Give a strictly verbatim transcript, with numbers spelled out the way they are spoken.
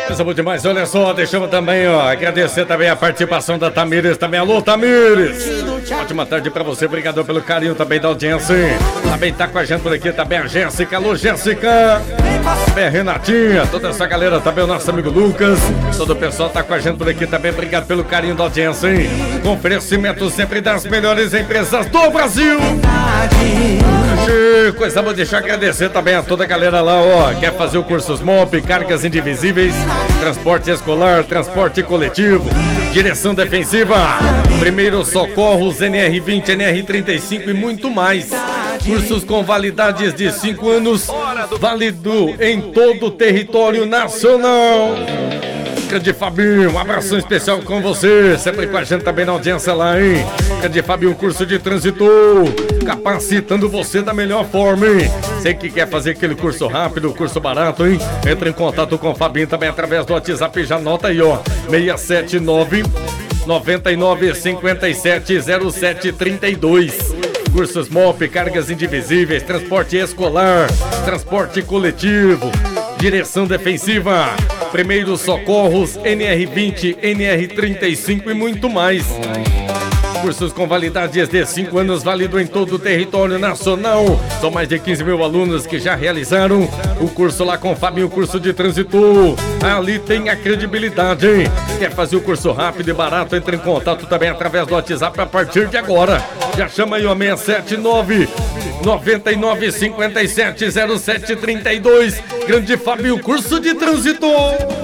Coisa boa demais, olha só, deixamos também, ó, agradecer também a participação da Tamires, também, alô Tamires, ótima tarde pra você, obrigado pelo carinho também da audiência, também tá com a gente por aqui, também a Jéssica, alô Jéssica, também a Renatinha, toda essa galera, também o nosso amigo Lucas, todo o pessoal tá com a gente por aqui também, obrigado pelo carinho da audiência, hein? Com oferecimento sempre das melhores empresas do Brasil. Coisa boa, deixa eu agradecer também a toda a galera lá, ó, quer fazer o curso S M O P, cargas indivisíveis, transporte escolar, transporte coletivo, direção defensiva, primeiros socorros, N R vinte, N R trinta e cinco e muito mais. Cursos com validades de cinco anos, válido em todo o território nacional. Grande Fabinho, um abração especial com você, sempre com a gente também na audiência lá, hein? Grande Fabinho, curso de trânsito, capacitando você da melhor forma, hein? Você que quer fazer aquele curso rápido, curso barato, hein? Entra em contato com o Fabinho também através do WhatsApp, já anota aí, ó, seis sete nove, nove nove cinco sete, zero sete três dois. Cursos S M O P, cargas indivisíveis, transporte escolar, transporte coletivo, direção defensiva, primeiros socorros, N R vinte, N R trinta e cinco e muito mais. Cursos com validades de cinco anos, válido em todo o território nacional. São mais de quinze mil alunos que já realizaram o curso lá com o Fabinho, curso de trânsito. Ali tem a credibilidade, hein? Quer fazer o curso rápido e barato? Entre em contato também através do WhatsApp a partir de agora. Já chama aí o seis sete nove, nove nove cinco sete, zero sete três dois. Grande Fabinho, curso de trânsito.